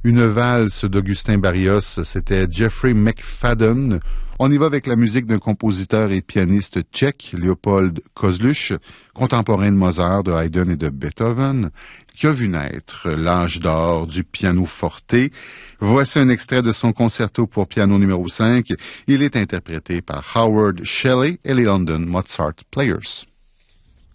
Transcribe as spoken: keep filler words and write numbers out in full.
Une valse d'Augustin Barrios, c'était Jeffrey McFadden. On y va avec la musique d'un compositeur et pianiste tchèque, Léopold Kozluch, contemporain de Mozart, de Haydn et de Beethoven, qui a vu naître l'âge d'or du piano forte. Voici un extrait de son concerto pour piano numéro cinq. Il est interprété par Howard Shelley et les London Mozart Players.